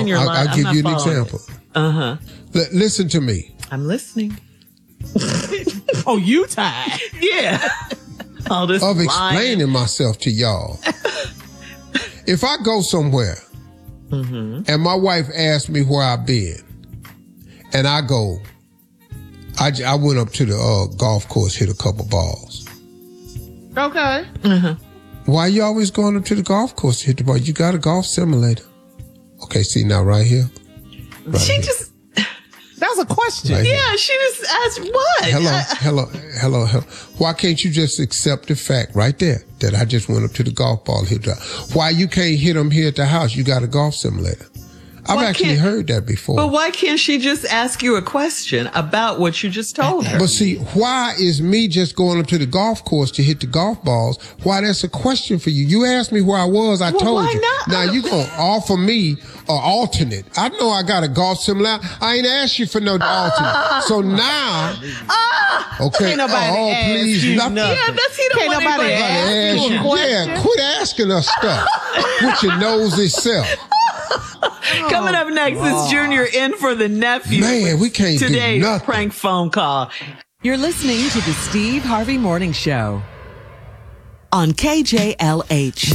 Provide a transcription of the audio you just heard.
following your line. I'll give you an example. Listen to me. I'm listening. Oh, you tired? Yeah. All this of lying. explaining myself to y'all. If I go somewhere and my wife asks me where I've been, and I go, I went up to the golf course, hit a couple balls. Okay. Why you always going up to the golf course to hit the ball? You got a golf simulator. Okay, see now right here. Right She here. just, That was a question. Right. yeah, she just asked what? Hello. Why can't you just accept the fact right there that I just went up to the golf ball hit the? Why you can't hit them here at the house? You got a golf simulator. I've actually heard that before. But why can't she just ask you a question about what you just told her? But see, why is me just going up to the golf course to hit the golf balls? Why that's a question for you? You asked me where I was, I told why you. not? Now you gonna offer me an alternate. I know I got a golf simulator. I ain't asked you for no alternate. So now, okay. Can't nobody ask please, you nothing. nothing. Yeah, that's he don't Can't want nobody anybody ask asking you him. a question. Yeah, quit asking us stuff with your nose itself. Coming up next is Junior in for the nephew. Man, we can't do Today's nothing. prank phone call You're listening to the Steve Harvey Morning Show on KJLH.